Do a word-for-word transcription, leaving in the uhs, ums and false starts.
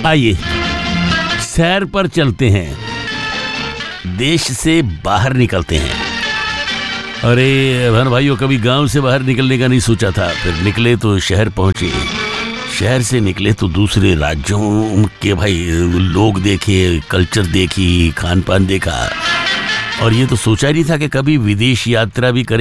आइए सैर पर चलते हैं, देश से बाहर निकलते हैं। अरे भान भाइयों, कभी गांव से बाहर निकलने का नहीं सोचा था, फिर निकले तो शहर पहुंचे, शहर से निकले तो दूसरे राज्यों के भाई लोग देखे, कल्चर देखी, खान पान देखा, और ये तो सोचा ही नहीं था कि कभी विदेश यात्रा भी करें।